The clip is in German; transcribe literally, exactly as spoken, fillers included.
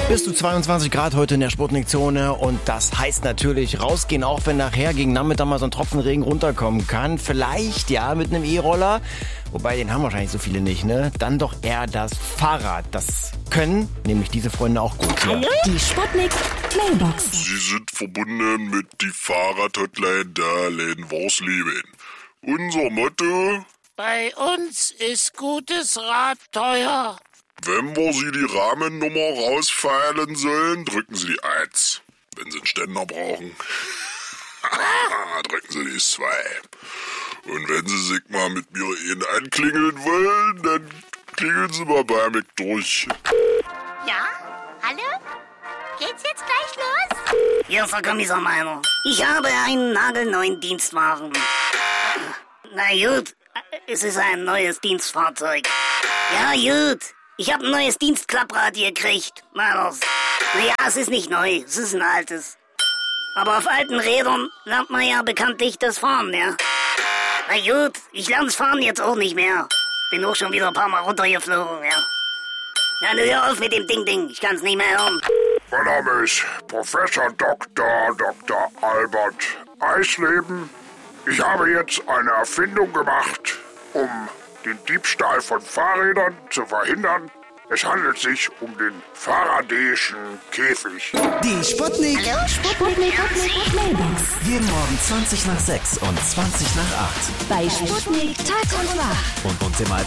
Bis zu zweiundzwanzig Grad heute in der Sputnik-Zone und das heißt natürlich rausgehen, auch wenn nachher gegen Nachmittag mal so ein Tropfen Regen runterkommen kann. Vielleicht ja mit einem E-Roller, wobei den haben wahrscheinlich so viele nicht, ne? Dann doch eher das Fahrrad. Das können nämlich diese Freunde auch gut. Hallo? Die Sputnik Mailbox. Sie sind verbunden mit die Fahrradhotline der Läden Worsleben. Unser Motto: Bei uns ist gutes Rad teuer. Wenn wir Sie die Rahmennummer rausfeilen sollen, drücken Sie die eins. Wenn Sie einen Ständer brauchen, drücken Sie die zwei. Und wenn Sie sich mal mit mir ihn anklingeln wollen, dann klingeln Sie mal bei mir durch. Ja? Hallo? Geht's jetzt gleich los? Hier ist der Kommissar Meiner. Ich habe einen nagelneuen Dienstwagen. Na gut, es ist ein neues Dienstfahrzeug. Ja gut, ich habe ein neues Dienstklapprad gekriegt. Meiners. Naja, es ist nicht neu, es ist ein altes. Aber auf alten Rädern lernt man ja bekanntlich das Fahren, ja. Na gut, ich lerne das Fahren jetzt auch nicht mehr. Bin auch schon wieder ein paar Mal runtergeflogen, ja. Na, nur hör auf mit dem Ding-Ding, ich kann's nicht mehr hören. Mein Name ist Professor Doktor Doktor Albert Eisleben. Ich habe jetzt eine Erfindung gemacht, um den Diebstahl von Fahrrädern zu verhindern. Es handelt sich um den Faradayschen Käfig. Die Sputnik. Hallo? Sputnik Mailbox. Jeden Morgen zwanzig nach sechs und zwanzig nach acht. Bei Sputnik Tag und Nacht. Und uns immer als